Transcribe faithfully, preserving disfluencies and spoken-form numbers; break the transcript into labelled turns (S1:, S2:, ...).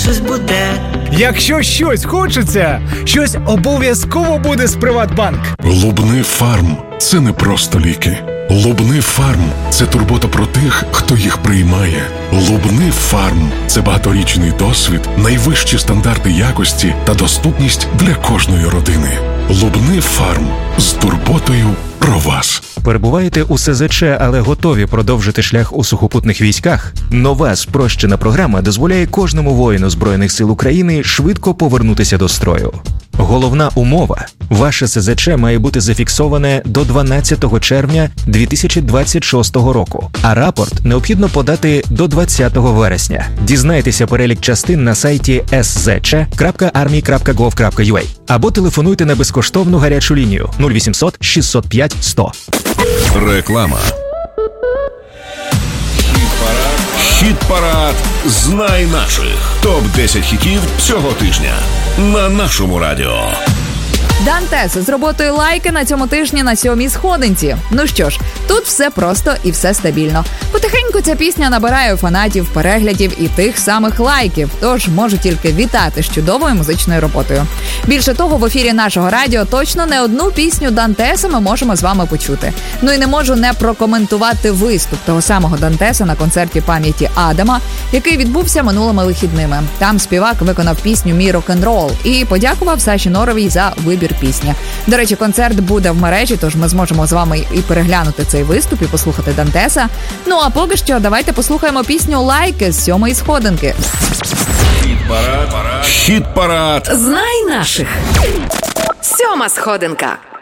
S1: щось буде.
S2: Якщо щось хочеться, щось обов'язково буде з Приватбанк.
S3: Лубни Фарм – це не просто ліки. Лубни Фарм – це турбота про тих, хто їх приймає. Лубни Фарм – це багаторічний досвід, найвищі стандарти якості та доступність для кожної родини. Лубни Фарм – з турботою про вас.
S4: Перебуваєте у СЗЧ, але готові продовжити шлях у сухопутних військах? Нова спрощена програма дозволяє кожному воїну Збройних сил України швидко повернутися до строю. Головна умова – ваше СЗЧ має бути зафіксоване до дванадцятого червня дві тисячі двадцять шостого року, а рапорт необхідно подати до двадцятого вересня. Дізнайтеся перелік частин на сайті ес зет че крапка армія крапка гов крапка ю а або телефонуйте на безкоштовну гарячу лінію нуль вісімсот шістсот п'ять сто.
S5: Реклама. Хіт-парад «Знай наших». топ десять хітів цього тижня на нашому радіо.
S6: Дантес з роботою «Лайки» на цьому тижні на сьомій сходинці. Ну що ж, тут все просто і все стабільно. Потихеньку ця пісня набирає фанатів, переглядів і тих самих лайків, тож можу тільки вітати з чудовою музичною роботою. Більше того, в ефірі нашого радіо точно не одну пісню Дантеса ми можемо з вами почути. Ну і не можу не прокоментувати виступ того самого Дантеса на концерті пам'яті Адама, який відбувся минулими вихідними. Там співак виконав пісню «Мій рок-н-рол» і подякував Саші Норовій за вибір пісні. До речі, концерт буде в мережі, тож ми зможемо з вами і переглянути цей виступ, і послухати Дантеса. Ну а поки що давайте послухаємо пісню «Лайки» з сьомої сходинки.
S5: Хіт-парад. Хіт-парад.
S7: Знай наших. Сьома сходинка.